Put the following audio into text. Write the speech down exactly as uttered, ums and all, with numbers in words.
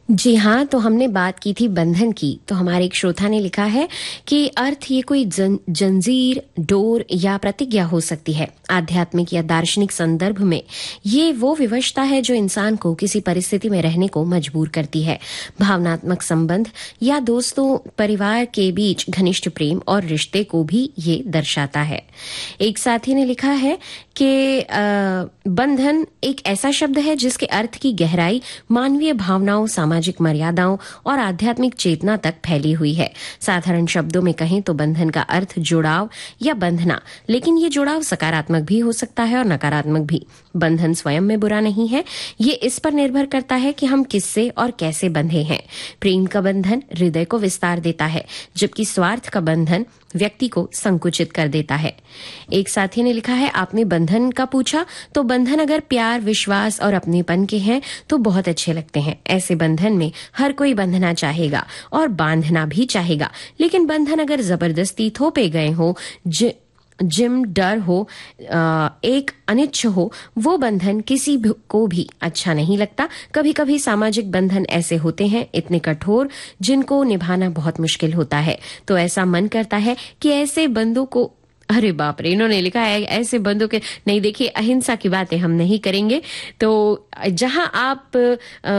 जी हाँ, तो हमने बात की थी बंधन की, तो हमारे एक श्रोता ने लिखा है कि अर्थ ये कोई जं, जंजीर, डोर या प्रतिज्ञा हो सकती है। आध्यात्मिक या दार्शनिक संदर्भ में ये वो विवशता है जो इंसान को किसी परिस्थिति में रहने को मजबूर करती है। भावनात्मक संबंध या दोस्तों, परिवार के बीच घनिष्ठ प्रेम और रिश्ते को भी ये दर्शाता है। एक साथी ने लिखा है कि बंधन एक ऐसा शब्द है जिसके अर्थ की गहराई मानवीय भावनाओं, सामाजिक मर्यादाओं और आध्यात्मिक चेतना तक फैली हुई है। साधारण शब्दों में कहें तो बंधन का अर्थ जुड़ाव या बंधना, लेकिन ये जुड़ाव सकारात्मक भी हो सकता है और नकारात्मक भी। बंधन स्वयं में बुरा नहीं है, ये इस पर निर्भर करता है कि हम किससे और कैसे बंधे हैं। प्रेम का बंधन हृदय को विस्तार देता है, जबकि स्वार्थ का बंधन व्यक्ति को संकुचित कर देता है। एक साथी ने लिखा है, आपने बंधन का पूछा, तो बंधन अगर प्यार, विश्वास और अपनेपन के हैं तो बहुत अच्छे लगते हैं। ऐसे बंधन में हर कोई बंधना चाहेगा और बांधना भी चाहेगा, लेकिन बंधन अगर जबरदस्ती थोपे गए हो, ज जिम डर हो, एक अनिच्छ हो, वो बंधन किसी को भी अच्छा नहीं लगता। कभी कभी सामाजिक बंधन ऐसे होते हैं, इतने कठोर, जिनको निभाना बहुत मुश्किल होता है। तो ऐसा मन करता है कि ऐसे बंधों को, अरे बाप रे, इन्होंने लिखा है ऐसे बंधों के, नहीं देखिए, अहिंसा की बातें हम नहीं करेंगे। तो जहां आप